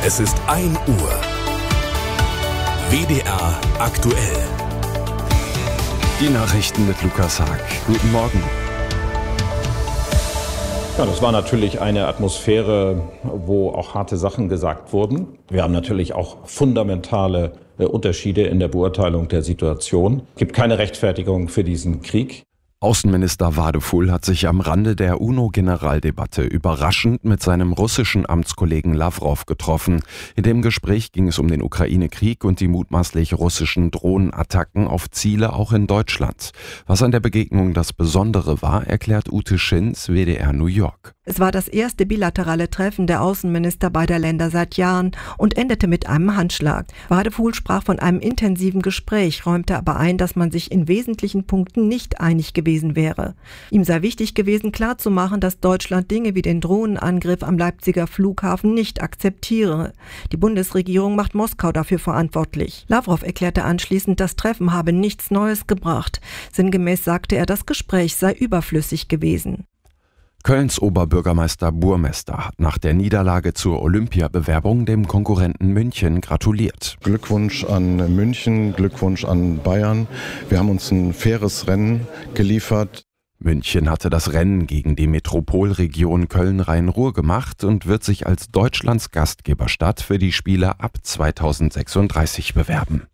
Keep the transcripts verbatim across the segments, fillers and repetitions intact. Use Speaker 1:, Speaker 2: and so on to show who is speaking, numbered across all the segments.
Speaker 1: Es ist ein Uhr. W D R aktuell.
Speaker 2: Die Nachrichten mit Lukas Haag. Guten Morgen.
Speaker 3: Ja, das war natürlich eine Atmosphäre, wo auch harte Sachen gesagt wurden. Wir haben natürlich auch fundamentale äh, Unterschiede in der Beurteilung der Situation. Es gibt keine Rechtfertigung für diesen Krieg.
Speaker 2: Außenminister Vadeful hat sich am Rande der UNO-Generaldebatte überraschend mit seinem russischen Amtskollegen Lavrov getroffen. In dem Gespräch ging es um den Ukraine-Krieg und die mutmaßlich russischen Drohnenattacken auf Ziele auch in Deutschland. Was an der Begegnung das Besondere war, erklärt Ute Schinz, W D R New York.
Speaker 4: Es war das erste bilaterale Treffen der Außenminister beider Länder seit Jahren und endete mit einem Handschlag. Vadeful sprach von einem intensiven Gespräch, räumte aber ein, dass man sich in wesentlichen Punkten nicht einig gewesen wäre. Ihm sei wichtig gewesen, klarzumachen, dass Deutschland Dinge wie den Drohnenangriff am Leipziger Flughafen nicht akzeptiere. Die Bundesregierung macht Moskau dafür verantwortlich. Lavrov erklärte anschließend, das Treffen habe nichts Neues gebracht. Sinngemäß sagte er, das Gespräch sei überflüssig gewesen.
Speaker 2: Kölns Oberbürgermeister Burmester hat nach der Niederlage zur Olympiabewerbung dem Konkurrenten München gratuliert.
Speaker 5: Glückwunsch an München, Glückwunsch an Bayern. Wir haben uns ein faires Rennen geliefert.
Speaker 2: München hatte das Rennen gegen die Metropolregion Köln-Rhein-Ruhr gemacht und wird sich als Deutschlands Gastgeberstadt für die Spiele ab zweitausendsechsunddreißig bewerben.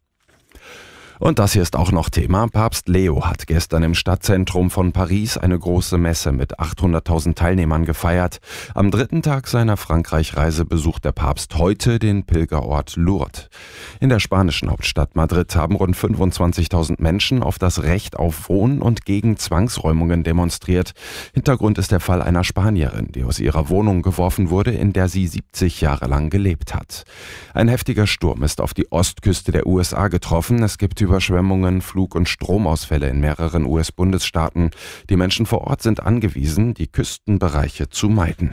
Speaker 2: Und das hier ist auch noch Thema. Papst Leo hat gestern im Stadtzentrum von Paris eine große Messe mit achthunderttausend Teilnehmern gefeiert. Am dritten Tag seiner Frankreich-Reise besucht der Papst heute den Pilgerort Lourdes. In der spanischen Hauptstadt Madrid haben rund fünfundzwanzigtausend Menschen auf das Recht auf Wohnen und gegen Zwangsräumungen demonstriert. Hintergrund ist der Fall einer Spanierin, die aus ihrer Wohnung geworfen wurde, in der sie siebzig Jahre lang gelebt hat. Ein heftiger Sturm ist auf die Ostküste der U S A getroffen. Es gibt Überschwemmungen, Flug- und Stromausfälle in mehreren U S-Bundesstaaten. Die Menschen vor Ort sind angewiesen, die Küstenbereiche zu meiden.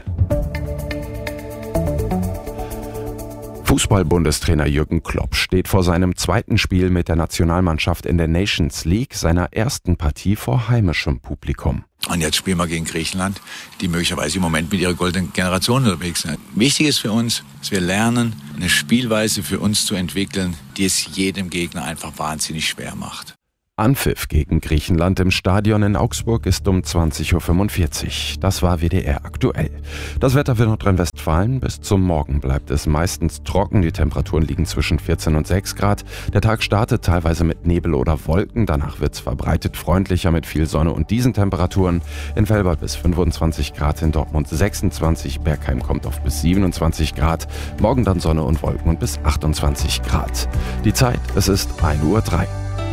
Speaker 2: Fußball-Bundestrainer Jürgen Klopp steht vor seinem zweiten Spiel mit der Nationalmannschaft in der Nations League, seiner ersten Partie vor heimischem Publikum.
Speaker 6: Und jetzt spielen wir gegen Griechenland, die möglicherweise im Moment mit ihrer goldenen Generation unterwegs sind. Wichtig ist für uns, dass wir lernen, eine Spielweise für uns zu entwickeln, die es jedem Gegner einfach wahnsinnig schwer macht.
Speaker 2: Anpfiff gegen Griechenland im Stadion in Augsburg ist um zwanzig Uhr fünfundvierzig. Das war W D R aktuell. Das Wetter für Nordrhein-Westfalen: bis zum Morgen bleibt es meistens trocken. Die Temperaturen liegen zwischen vierzehn und sechs Grad. Der Tag startet teilweise mit Nebel oder Wolken. Danach wird es verbreitet freundlicher mit viel Sonne und diesen Temperaturen. In Velbert bis fünfundzwanzig Grad, in Dortmund sechsundzwanzig, Bergheim kommt auf bis siebenundzwanzig Grad. Morgen dann Sonne und Wolken und bis achtundzwanzig Grad. Die Zeit: es ist ein Uhr drei.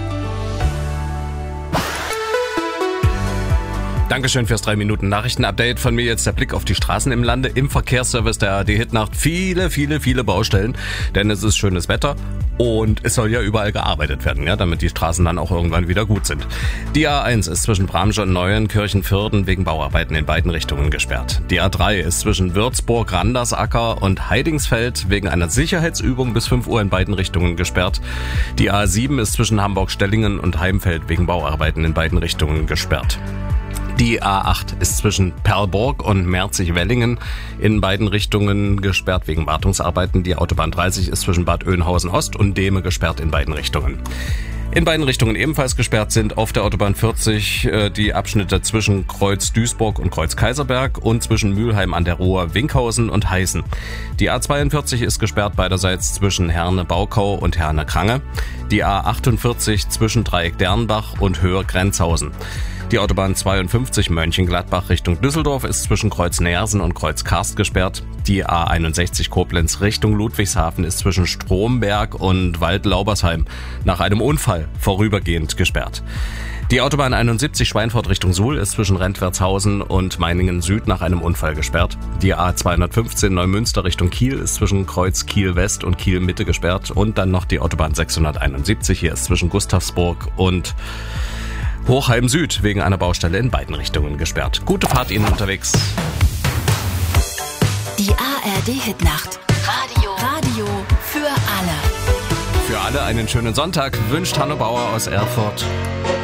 Speaker 7: Dankeschön fürs drei Minuten Nachrichten-Update. Von mir jetzt der Blick auf die Straßen im Lande. Im Verkehrsservice der A R D-Hitnacht viele, viele, viele Baustellen. Denn es ist schönes Wetter und es soll ja überall gearbeitet werden, ja, damit die Straßen dann auch irgendwann wieder gut sind. Die A eins ist zwischen Bramsche und Neuenkirchen-Vierden wegen Bauarbeiten in beiden Richtungen gesperrt. Die A drei ist zwischen Würzburg, Randersacker und Heidingsfeld wegen einer Sicherheitsübung bis fünf Uhr in beiden Richtungen gesperrt. Die A sieben ist zwischen Hamburg-Stellingen und Heimfeld wegen Bauarbeiten in beiden Richtungen gesperrt. Die A acht ist zwischen Perlburg und Merzig-Wellingen in beiden Richtungen gesperrt wegen Wartungsarbeiten. Die Autobahn dreißig ist zwischen Bad Oeynhausen-Ost und Dehme gesperrt in beiden Richtungen. In beiden Richtungen ebenfalls gesperrt sind auf der Autobahn vierzig äh, die Abschnitte zwischen Kreuz Duisburg und Kreuz Kaiserberg und zwischen Mülheim an der Ruhr, Winkhausen und Heißen. Die A zweiundvierzig ist gesperrt beiderseits zwischen Herne-Baukau und Herne-Krange. Die A achtundvierzig zwischen Dreieck Dernbach und Höhe Grenzhausen. Die Autobahn zweiundfünfzig Mönchengladbach Richtung Düsseldorf ist zwischen Kreuz Neersen und Kreuz Karst gesperrt. Die A einundsechzig Koblenz Richtung Ludwigshafen ist zwischen Stromberg und Waldlaubersheim nach einem Unfall vorübergehend gesperrt. Die Autobahn einundsiebzig Schweinfurt Richtung Suhl ist zwischen Rentwertshausen und Meiningen Süd nach einem Unfall gesperrt. Die A zweihundertfünfzehn Neumünster Richtung Kiel ist zwischen Kreuz Kiel West und Kiel Mitte gesperrt. Und dann noch die Autobahn sechshunderteinundsiebzig, hier ist zwischen Gustavsburg und Hochheim Süd wegen einer Baustelle in beiden Richtungen gesperrt. Gute Fahrt Ihnen unterwegs.
Speaker 8: Die A R D-Hitnacht. Radio. Radio für alle.
Speaker 7: Für alle einen schönen Sonntag wünscht Hanno Bauer aus Erfurt.